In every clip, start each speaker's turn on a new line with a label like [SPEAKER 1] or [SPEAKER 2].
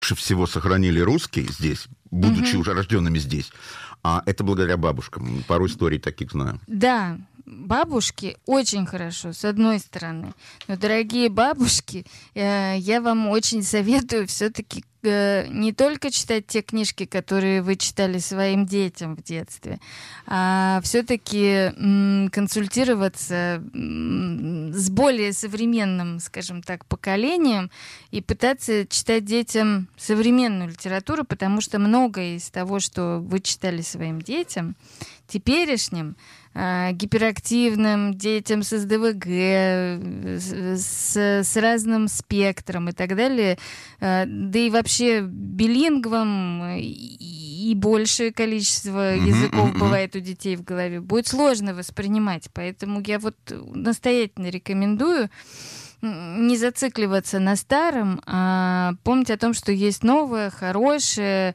[SPEAKER 1] лучше всего сохранили русский здесь, будучи уже рожденными здесь, это благодаря бабушкам. Пару историй таких знаю.
[SPEAKER 2] Да, бабушки очень хорошо, с одной стороны. Но, дорогие бабушки, я вам очень советую все-таки не только читать те книжки, которые вы читали своим детям в детстве, а все-таки консультироваться с более современным, скажем так, поколением и пытаться читать детям современную литературу, потому что многое из того, что вы читали своим детям, теперешним, гиперактивным детям с СДВГ, с разным спектром и так далее, да и вообще билингвам и большее количество языков бывает у детей в голове, будет сложно воспринимать. Поэтому я вот настоятельно рекомендую не зацикливаться на старом, а помнить о том, что есть новое, хорошее,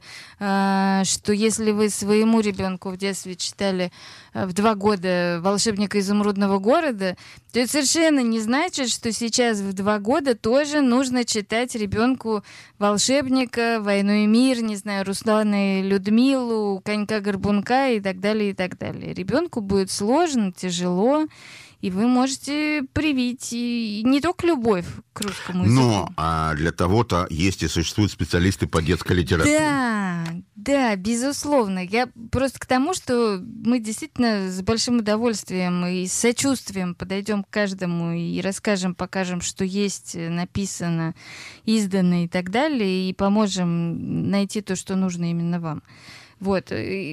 [SPEAKER 2] что если вы своему ребенку в детстве читали в 2 года «Волшебника изумрудного города», то это совершенно не значит, что сейчас в 2 года тоже нужно читать ребенку «Волшебника», «Войну и мир», не знаю, Руслана и Людмилу, «Конька-горбунка» и так далее, и так далее. Ребенку будет сложно, тяжело, и вы можете привить не только любовь к русскому языку.
[SPEAKER 1] Но для того-то есть и существуют специалисты по детской литературе.
[SPEAKER 2] Да, безусловно. Я просто к тому, что мы действительно с большим удовольствием и с сочувствием подойдем к каждому и расскажем, покажем, что есть, написано, издано и так далее, и поможем найти то, что нужно именно вам. Вот.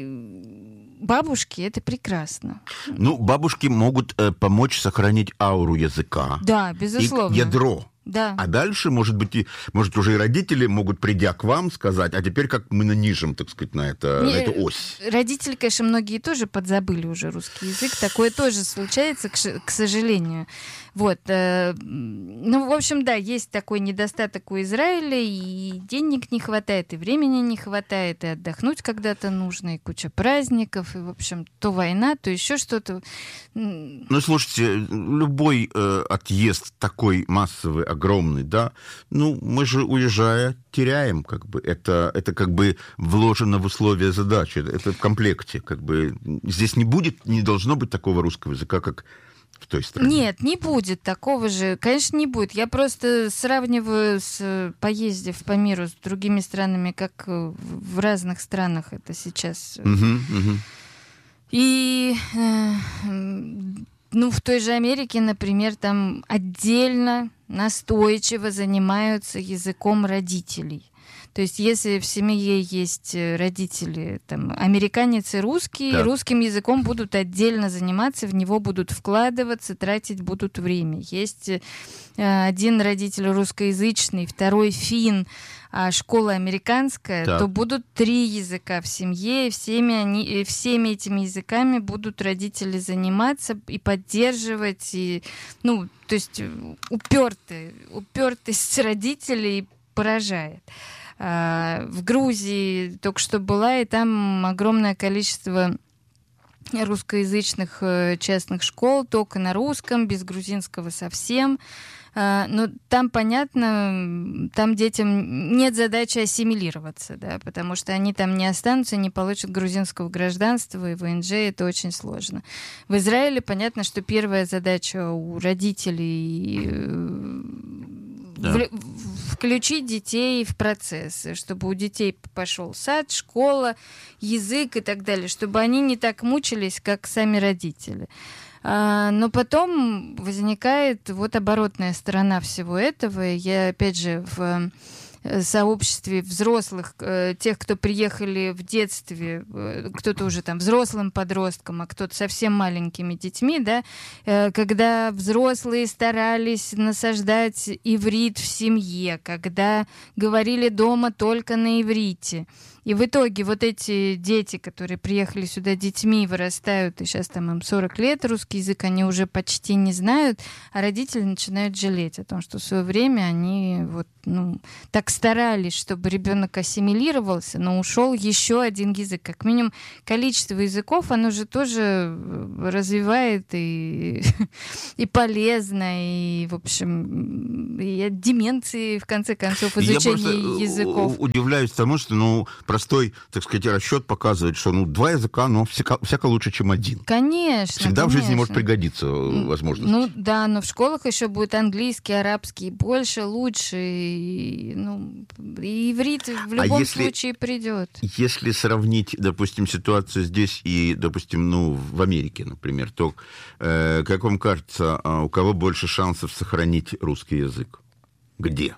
[SPEAKER 2] Бабушки — это прекрасно.
[SPEAKER 1] Ну, бабушки могут помочь сохранить ауру языка.
[SPEAKER 2] Да, безусловно.
[SPEAKER 1] И ядро.
[SPEAKER 2] Да.
[SPEAKER 1] А дальше, может уже и родители могут, придя к вам, сказать, а теперь как мы нанижем, так сказать, на эту ось.
[SPEAKER 2] Родители, конечно, многие тоже подзабыли уже русский язык. Такое тоже случается, к сожалению. Вот. Ну, в общем, да, есть такой недостаток у Израиля, и денег не хватает, и времени не хватает, и отдохнуть когда-то нужно, и куча праздников, и, в общем, то война, то еще что-то.
[SPEAKER 1] Ну, слушайте, любой отъезд такой массовый, огромный, да, ну, мы же, уезжая, теряем, как бы, это как бы вложено в условия задачи, это в комплекте, как бы, здесь не должно быть такого русского языка, как в той стране.
[SPEAKER 2] Нет, не будет такого же, конечно, не будет. Я просто сравниваю, поездив по миру с другими странами, как в разных странах это сейчас. И в той же Америке, например, там отдельно настойчиво занимаются языком родителей. То есть если в семье есть родители, там, американец и русский,
[SPEAKER 1] так,
[SPEAKER 2] русским языком будут отдельно заниматься, в него будут вкладываться, тратить будут время. Есть один родитель русскоязычный, второй финн, а школа американская,
[SPEAKER 1] так,
[SPEAKER 2] то будут 3 языка в семье, и всеми этими языками будут родители заниматься и поддерживать, и, то есть упертость родителей поражает. В Грузии только что была, и там огромное количество русскоязычных частных школ, только на русском, без грузинского совсем. Но там, понятно, там детям нет задачи ассимилироваться, да, потому что они там не останутся, не получат грузинского гражданства, и ВНЖ это очень сложно. В Израиле понятно, что первая задача у родителей включить детей в процесс, чтобы у детей пошел сад, школа, язык и так далее, чтобы они не так мучились, как сами родители. Но потом возникает вот оборотная сторона всего этого. Я, опять же, в сообществе взрослых, тех, кто приехали в детстве, кто-то уже там взрослым подростком, а кто-то совсем маленькими детьми, да, когда взрослые старались насаждать иврит в семье, когда говорили дома только на иврите. И в итоге вот эти дети, которые приехали сюда детьми, вырастают, и сейчас там им 40 лет, русский язык они уже почти не знают, а родители начинают жалеть о том, что в свое время они вот так старались, чтобы ребенок ассимилировался, но ушел еще один язык. Как минимум, количество языков, оно же тоже развивает и полезно, и, в общем, и от деменции, в конце концов, изучение языков.
[SPEAKER 1] Я удивляюсь тому, что, простой, так сказать, расчет показывает, что, 2 языка, всяко лучше, чем 1.
[SPEAKER 2] Конечно.
[SPEAKER 1] Всегда в жизни может пригодиться возможность.
[SPEAKER 2] Да, но в школах еще будет английский, арабский, больше, лучше, и иврит в любом случае придет.
[SPEAKER 1] Если сравнить, допустим, ситуацию здесь и, допустим, в Америке, например, то, как вам кажется, у кого больше шансов сохранить русский язык? Где?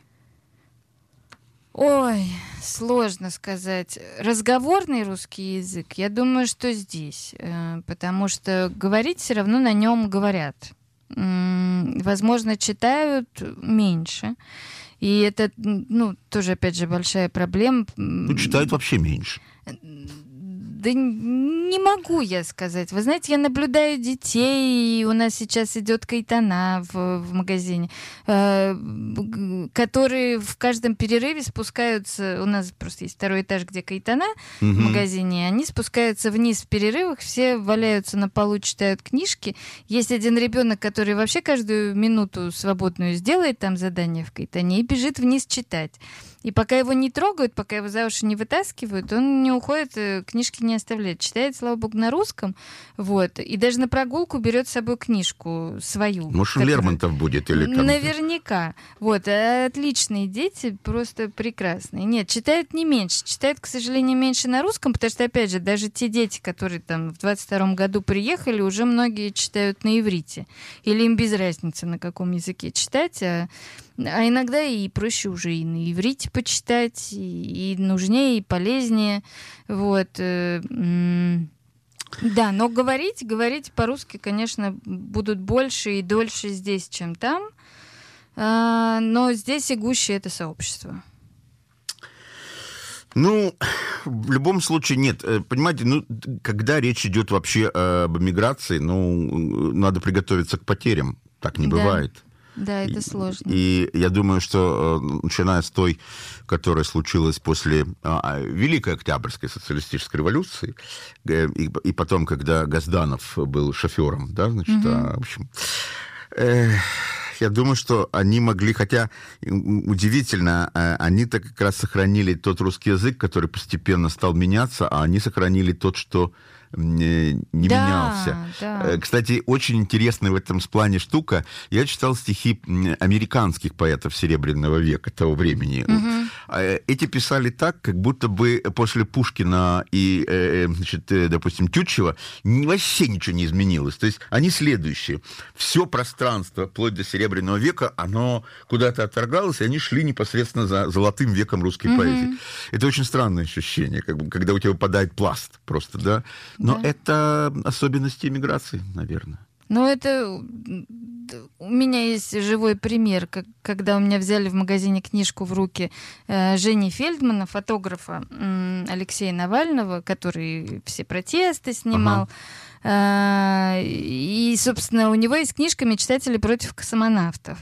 [SPEAKER 2] Ой, сложно сказать. Разговорный русский язык, я думаю, что здесь, потому что говорить все равно на нем говорят. Возможно, читают меньше. И это, тоже, опять же, большая проблема.
[SPEAKER 1] Читают вообще меньше.
[SPEAKER 2] Да не могу я сказать. Вы знаете, я наблюдаю детей, и у нас сейчас идет кайтана в магазине, которые в каждом перерыве спускаются, у нас просто есть 2-й этаж, где кайтана в магазине, они спускаются вниз в перерывах, все валяются на полу, читают книжки. Есть один ребенок, который вообще каждую минуту свободную сделает там задание в кайтане и бежит вниз читать. И пока его не трогают, пока его за уши не вытаскивают, он не уходит, книжки не оставляет. Читает, слава богу, на русском. И даже на прогулку берет с собой книжку свою.
[SPEAKER 1] Может, Лермонтов будет или там...
[SPEAKER 2] Наверняка. Отличные дети, просто прекрасные. Нет, читают не меньше. Читают, к сожалению, меньше на русском, потому что, опять же, даже те дети, которые там в 22-м году приехали, уже многие читают на иврите. Или им без разницы, на каком языке читать, а иногда и проще уже и на иврите почитать, и нужнее, и полезнее. Да, но говорить по-русски, конечно, будут больше и дольше здесь, чем там. Но здесь и гуще это сообщество.
[SPEAKER 1] В любом случае, нет. Понимаете, когда речь идет вообще об эмиграции, надо приготовиться к потерям. Так не бывает.
[SPEAKER 2] Да, это сложно.
[SPEAKER 1] И я думаю, что начиная с той, которая случилась после Великой Октябрьской социалистической революции, и потом, когда Газданов был шофером, в общем... Я думаю, что они могли, хотя удивительно, они-то как раз сохранили тот русский язык, который постепенно стал меняться, а они сохранили тот, что не менялся.
[SPEAKER 2] Да.
[SPEAKER 1] Кстати, очень интересная в этом плане штука. Я читал стихи американских поэтов Серебряного века того времени. Эти писали так, как будто бы после Пушкина и, допустим, Тютчева вообще ничего не изменилось. То есть они следующие. Все пространство, вплоть до Серебряного века, оно куда-то отторгалось, и они шли непосредственно за золотым веком русской поэзии. Это очень странное ощущение, когда у тебя выпадает пласт просто, да? Но это особенности эмиграции, наверное.
[SPEAKER 2] Это... У меня есть живой пример, когда у меня взяли в магазине книжку в руки Жени Фельдмана, фотографа Алексея Навального, который все протесты снимал. И, собственно, у него есть книжка «Мечтатели против космонавтов».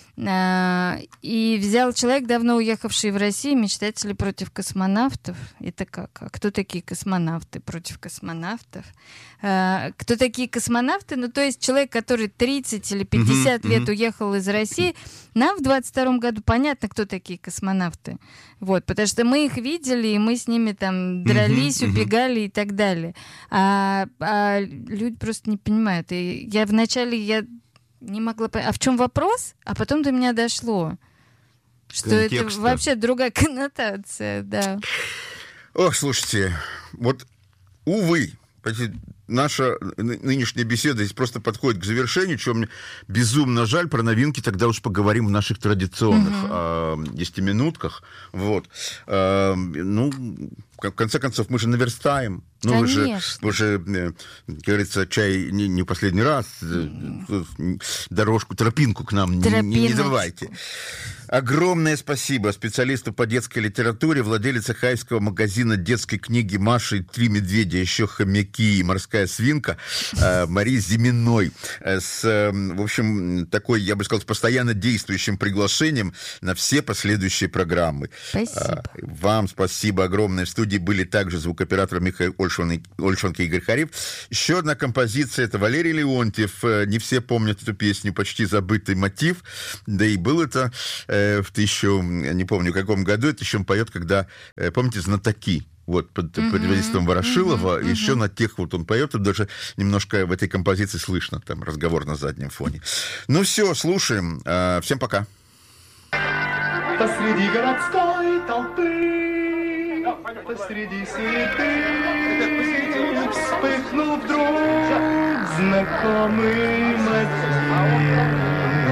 [SPEAKER 2] И взял человек, давно уехавший в Россию, «Мечтатели против космонавтов». Это как? А кто такие космонавты против космонавтов? Кто такие космонавты? То есть человек, который 30 или 50 лет уехал из России, нам в 22-м году понятно, кто такие космонавты. Потому что мы их видели, и мы с ними там дрались, убегали и так далее. А люди просто не понимают. И вначале не могла понять, а в чем вопрос? А потом до меня дошло, что контекста. Это вообще другая коннотация, да.
[SPEAKER 1] Слушайте, увы, наша нынешняя беседа здесь просто подходит к завершению, чего мне безумно жаль. Про новинки тогда уж поговорим в наших традиционных 10-минутках. В конце концов, мы же наверстаем. Вы же, как говорится, чай не последний раз. Дорожку, тропинку к нам не забывайте. Огромное спасибо специалисту по детской литературе, владелице хайского магазина детской книги «Маша и 3 медведя, еще хомяки и морская свинка» Марии Зиминой. В общем, такой, я бы сказал, с постоянно действующим приглашением на все последующие программы.
[SPEAKER 2] Спасибо.
[SPEAKER 1] Вам спасибо огромное. В студии были также звукооператор Михаил Ольшанко и Игорь Харев. Еще одна композиция — это Валерий Леонтьев. Не все помнят эту песню, почти забытый мотив. Да и был это не помню, в каком году, это еще он поет, когда, помните, «Знатоки». Вот, под предводительством Ворошилова, еще на тех вот он поет, и даже немножко в этой композиции слышно там разговор на заднем фоне. Ну все, слушаем. Всем пока.
[SPEAKER 3] Посреди городской толпы, посреди суеты, вспыхнул вдруг знакомый мотив.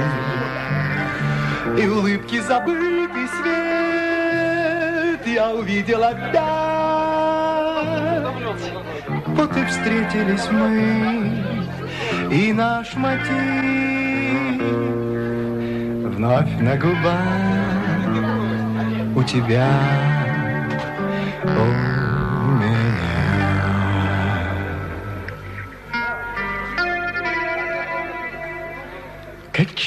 [SPEAKER 3] И улыбки забытый свет я увидел опять. Вот и встретились мы, и наш мотив вновь на губах у тебя, у меня.